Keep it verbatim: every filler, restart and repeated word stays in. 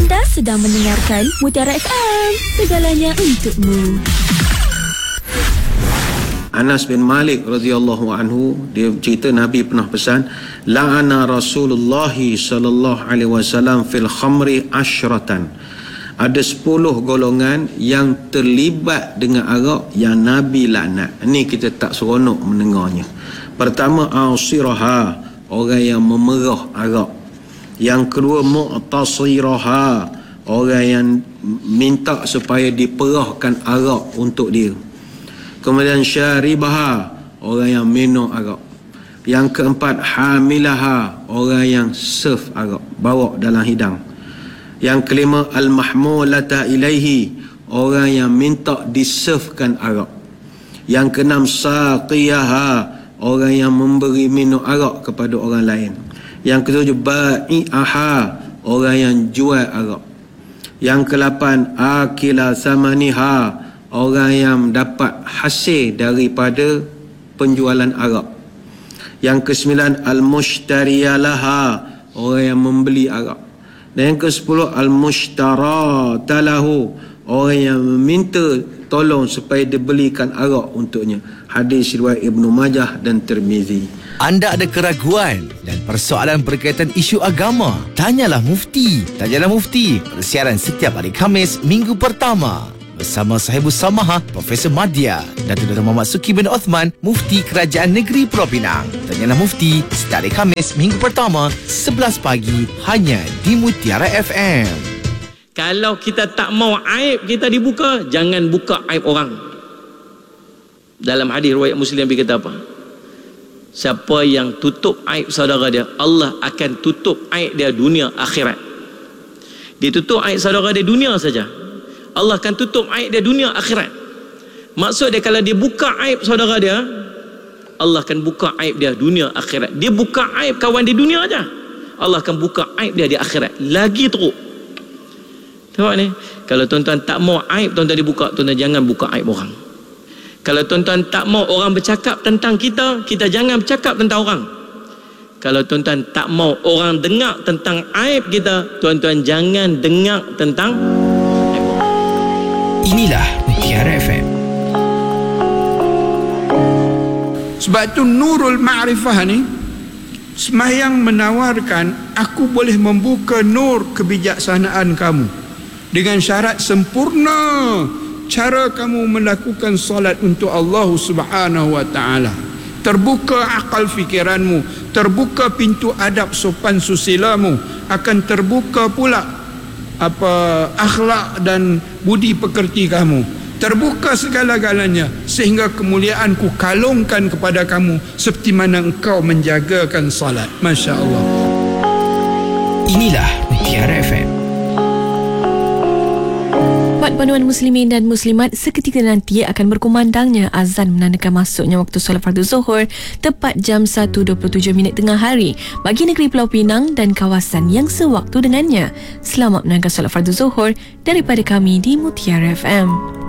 Anda sedang mendengarkan Mutiara F M, segalanya untukmu. Anas bin Malik radhiyallahu anhu, dia cerita Nabi pernah pesan, la'ana Rasulullah sallallahu alaihi wasallam fil khamri asyratan. Ada sepuluh golongan yang terlibat dengan arak yang Nabi laknat. Ini kita tak seronok mendengarnya. Pertama, ausiraha, orang yang memerah arak. Yang kedua, mu'tasiraha, orang yang minta supaya diperahkan arak untuk dia. Kemudian syaribaha, orang yang minum arak. Yang keempat, hamilaha, orang yang serve arak, bawa dalam hidang. Yang kelima, al-mahmulata ilaihi, orang yang minta diservekan arak. Yang keenam, saqiyaha, orang yang memberi minum arak kepada orang lain. Yang ketujuh, ba'i'aha, orang yang jual arak. Yang kedelapan, akila samaniha, orang yang dapat hasil daripada penjualan arak. Yang kesembilan, al-mushtariyalaha, orang yang membeli arak. Dan yang kesepuluh, al-mushtaratalahu, orang yang meminta tolong supaya dibelikan arak untuknya. Hadis riwayat Ibnu Majah dan Tirmizi. Anda ada keraguan dan persoalan berkaitan isu agama? Tanyalah Mufti. Tanyalah Mufti, persiaran setiap hari Khamis minggu pertama bersama Sahibus Samaha Profesor Madya Datuk Dr. Muhammad Suki bin Osman, Mufti Kerajaan Negeri Pulau Pinang. Tanyalah Mufti setiap hari Khamis minggu pertama sebelas pagi hanya di Mutiara F M. Kalau kita tak mau aib kita dibuka, jangan buka aib orang. Dalam hadis riwayat Muslim Nabi kata apa? Siapa yang tutup aib saudara dia, Allah akan tutup aib dia dunia akhirat. Dia tutup aib saudara dia dunia saja, Allah akan tutup aib dia dunia akhirat. Maksud dia, kalau dia buka aib saudara dia, Allah akan buka aib dia dunia akhirat. Dia buka aib kawan di dunia aja, Allah akan buka aib dia di akhirat lagi teruk. Tengok ni, kalau tuan-tuan tak mau aib tuan-tuan dibuka, tuan-tuan jangan buka aib orang. Kalau tuan-tuan tak mau orang bercakap tentang kita, kita jangan bercakap tentang orang. Kalau tuan-tuan tak mau orang dengar tentang aib kita, tuan-tuan jangan dengar tentang aib orang. Inilah Mutiara F M. Sebab tu Nurul Ma'rifah ni, sembahyang menawarkan aku boleh membuka nur kebijaksanaan kamu dengan syarat sempurna cara kamu melakukan solat untuk Allah Subhanahu wa taala. Terbuka akal fikiranmu, terbuka pintu adab sopan susilamu, akan terbuka pula apa akhlak dan budi pekerti kamu. Terbuka segala-galanya sehingga kemuliaanku kalungkan kepada kamu seperti mana engkau menjagakan salat. Masya-Allah. Inilah Mutiara F M. Buat panduan muslimin dan muslimat, seketika nanti akan berkumandangnya azan menandakan masuknya waktu solat fardu zuhur tepat jam satu dua puluh tujuh minit tengah hari bagi negeri Pulau Pinang dan kawasan yang sewaktu dengannya. Selamat menunaikan solat fardu zuhur daripada kami di Mutiara F M.